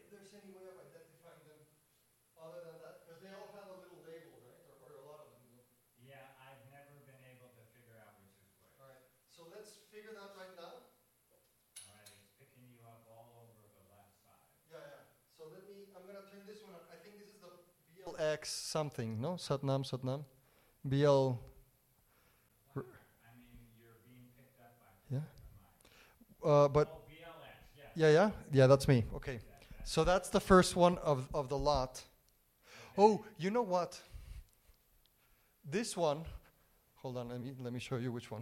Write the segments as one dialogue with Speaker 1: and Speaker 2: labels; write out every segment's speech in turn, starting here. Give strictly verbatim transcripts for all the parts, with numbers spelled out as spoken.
Speaker 1: if there's any way of identifying them other than that, because they all have a little label, right? Or, or a lot of them do.
Speaker 2: Yeah, I've never been able to figure out which is which.
Speaker 1: All right. So let's figure that right now.
Speaker 2: All right, it's picking you up all over the left side.
Speaker 1: Yeah, yeah. So let me, I'm going to turn this one on. I think this is the B L X something, no? Satnam, Satnam. B L.
Speaker 2: Wow. I mean, you're being picked up by
Speaker 1: Yeah.
Speaker 2: mine.
Speaker 1: Uh, but
Speaker 2: Oh, B L X, yes.
Speaker 1: yeah, yeah, yeah. That's me. Okay.
Speaker 2: Yeah, that's
Speaker 1: So that's the first one of of the lot.
Speaker 2: okay.
Speaker 1: Oh, you know what? This one. Hold on. Let me let me show you which one.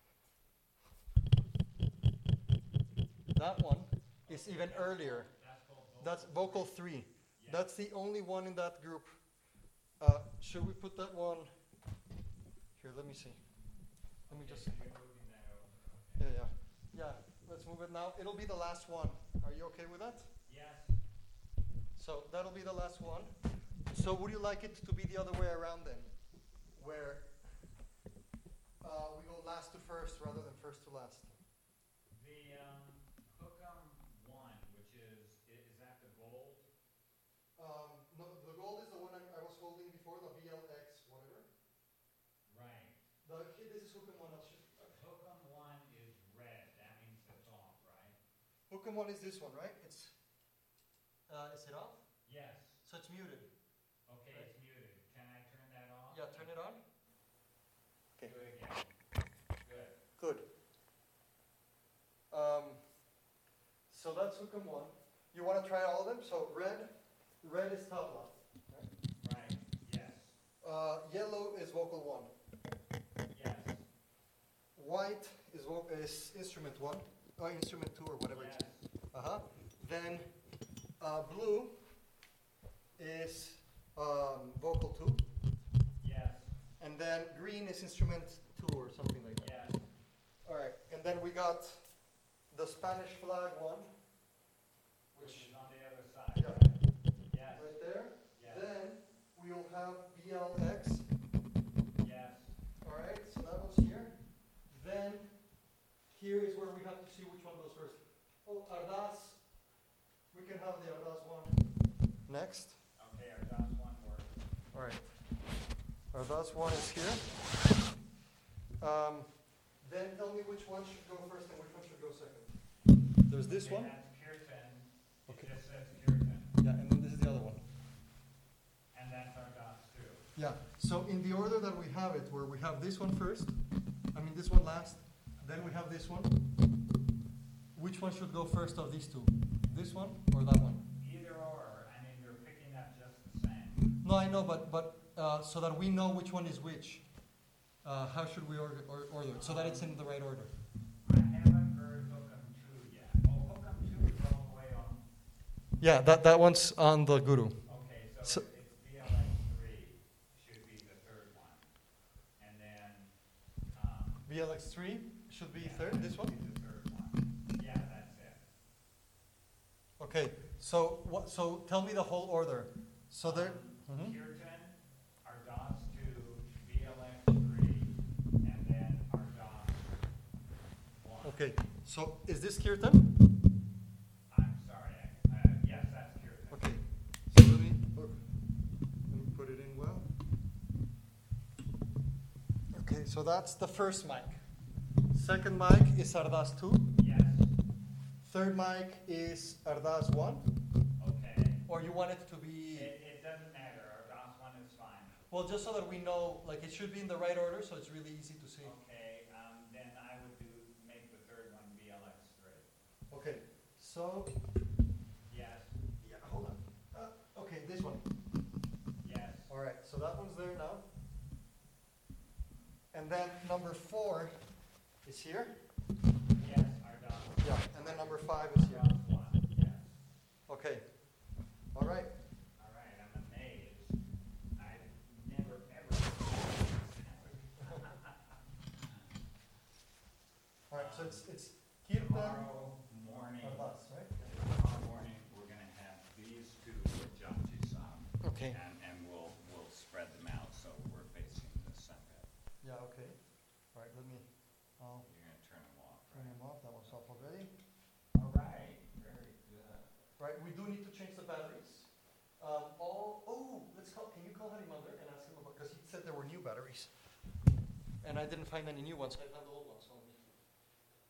Speaker 1: That one is even earlier.
Speaker 2: That's called vocal.
Speaker 1: That's vocal three.
Speaker 2: Yeah.
Speaker 1: That's the only one in that group. Uh, should we put that one here? Let me see. Let me
Speaker 2: Okay,
Speaker 1: just.
Speaker 2: so you're moving that over. Okay.
Speaker 1: Yeah, yeah, yeah. Let's move it now. It'll be the last one. Are you okay with that?
Speaker 2: Yes.
Speaker 1: So that'll be the last one. So would you like it to be the other way around then, where uh, we go last to first rather than first to last?
Speaker 2: The um, Hookem one, which is, i- is that the gold?
Speaker 1: Um, no, the gold is the one I, I was holding before, the B L X whatever.
Speaker 2: Right.
Speaker 1: The this is Hookem one. I'll show-
Speaker 2: Hookem one is red. That means it's off, right?
Speaker 1: Hookem one is this one, right? It's. Uh, is it off?
Speaker 2: Yes.
Speaker 1: So it's muted.
Speaker 2: Okay,
Speaker 1: Right.
Speaker 2: it's muted. Can I turn that off?
Speaker 1: Yeah, turn it on.
Speaker 2: Do it again. Good.
Speaker 1: Good. Um, so that's Hookem one. You want to try all of them? So red, red is tabla.
Speaker 2: Right. Yes.
Speaker 1: Uh, yellow is vocal one.
Speaker 2: Yes.
Speaker 1: White is vo- is instrument one, or instrument two, or whatever.
Speaker 2: Yes.
Speaker 1: It's. Uh huh. Then uh, blue is um, vocal two,
Speaker 2: Yes.
Speaker 1: and then green is instrument two, or something like that.
Speaker 2: Yes.
Speaker 1: All right. And then we got the Spanish flag one,
Speaker 2: Which
Speaker 1: which
Speaker 2: is on the other side.
Speaker 1: yeah,
Speaker 2: Right? Yes.
Speaker 1: right there.
Speaker 2: Yes.
Speaker 1: Then we'll have B L X.
Speaker 2: Yes.
Speaker 1: All right, so that one's here. Then here is where we have to see which one goes first. Oh, Ardas. We can have the Ardas one next.
Speaker 2: Okay, our DOS one works.
Speaker 1: All right. Ardas one is here. Um, then tell me which one should go first and which one should go second. There's this
Speaker 2: Okay,
Speaker 1: one.
Speaker 2: That's Kirtan. It
Speaker 1: Okay.
Speaker 2: just says Kirtan.
Speaker 1: Yeah, and then this is the other one.
Speaker 2: And that's our DOS too.
Speaker 1: Yeah. So in the order that we have it, where we have this one first, I mean this one last, then we have this one. Which one should go first of these two? This one or that one?
Speaker 2: Either or, I mean, you're picking up just the same.
Speaker 1: No, I know, but but uh, so that we know which one is which, uh, how should we order, or, order it so that it's in the right order?
Speaker 2: I haven't heard Hookem two yet. Oh, Hookem two is all the way on.
Speaker 1: Yeah, that that one's on the guru.
Speaker 2: Okay,
Speaker 1: So-
Speaker 2: so, it's B L X three should be the third one. And then, um.
Speaker 1: B L X three should be
Speaker 2: yeah,
Speaker 1: third.
Speaker 2: that
Speaker 1: This
Speaker 2: should
Speaker 1: one.
Speaker 2: be the third one. Yeah, that's it.
Speaker 1: Okay. So what? So tell me the whole order. So there.
Speaker 2: Um,
Speaker 1: Mhm.
Speaker 2: Kirtan, our DOS two, B L X three, and then our DOS one.
Speaker 1: Okay. So is this kirtan?
Speaker 2: I'm sorry, I- uh, yes, that's Kirtan.
Speaker 1: Okay. So let me look. Let me put it in well. Okay. So that's the first mic. Second mic is Ardas two.
Speaker 2: Yes,
Speaker 1: Third mic is Ardas one.
Speaker 2: okay.
Speaker 1: Or you want it to be?
Speaker 2: It, it doesn't matter, our DOS one is fine.
Speaker 1: Well, just so that we know, like it should be in the right order, so it's really easy to see.
Speaker 2: Okay, um, then I would do, make the third one B L X three.
Speaker 1: Okay. So
Speaker 2: Yes,
Speaker 1: yeah, hold on. Uh, okay, this one.
Speaker 2: yes,
Speaker 1: All right. So that one's there now. And then number four is here.
Speaker 2: yes, our DOS.
Speaker 1: Yeah. And then number five is here.
Speaker 2: DOS one, yes.
Speaker 1: Okay. All right.
Speaker 2: All right, I'm amazed. I've never, ever.
Speaker 1: All right. So it's it's kirtan.
Speaker 2: Tomorrow morning,
Speaker 1: Ardas, right?
Speaker 2: tomorrow morning, we're gonna have these two with Japji Sam.
Speaker 1: Okay.
Speaker 2: And, and we'll, we'll spread them out so we're facing the sunset.
Speaker 1: Yeah. Okay. All right. Let me. I'll
Speaker 2: You're gonna turn them off,
Speaker 1: turn
Speaker 2: right?
Speaker 1: them off. That one's off already.
Speaker 2: All right, very good.
Speaker 1: Right. right, we do need to change the batteries. Um, all, oh, let's call, can you call Harimander and ask him about, because he said there were new batteries. And I didn't find any new ones, I found the old ones.